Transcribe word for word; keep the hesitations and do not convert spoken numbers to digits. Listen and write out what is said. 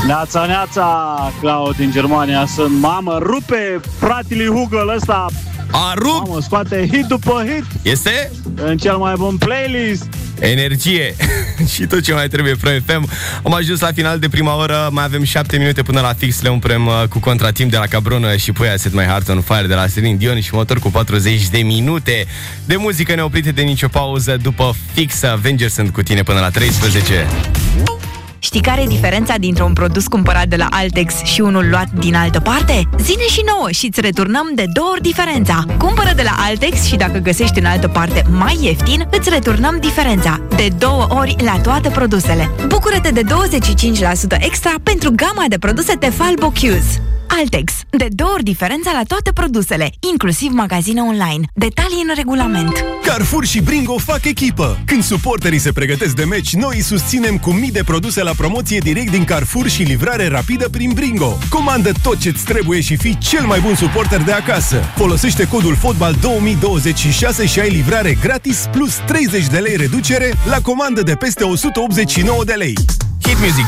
Neața, neața, Claud din Germania sunt. Mamă, rupe fratele Hugo ăsta. A rupt! Mamă, scoate hit după hit. Este? În cel mai bun playlist. Energie și tot ce mai trebuie Pro F M. Am ajuns la final de prima oră. Mai avem șapte minute până la fix. Le umprem uh, cu Contratimp de la Cabron și Puia Set My Heart on Fire de la Celine Dion și motor cu patruzeci de minute de muzică neoprite de nicio pauză. După fix, Avengers sunt cu tine până la treisprezece. Știi care e diferența dintre un produs cumpărat de la Altex și unul luat din altă parte? Zine și nouă și îți returnăm de două ori diferența. Cumpără de la Altex și dacă găsești în altă parte mai ieftin, îți returnăm diferența. De două ori la toate produsele. Bucură-te de douăzeci și cinci la sută extra pentru gama de produse Tefal Bocuse. Altex. De două ori diferența la toate produsele, inclusiv magazine online. Detalii în regulament. Carrefour și Bringo fac echipă. Când suporterii se pregătesc de meci, noi îi susținem cu mii de produse la promoție direct din Carrefour și livrare rapidă prin Bringo. Comandă tot ce-ți trebuie și fii cel mai bun suporter de acasă. Folosește codul Fotbal două mii douăzeci și șase și ai livrare gratis plus treizeci de lei reducere la comandă de peste o sută optzeci și nouă de lei. Hit Music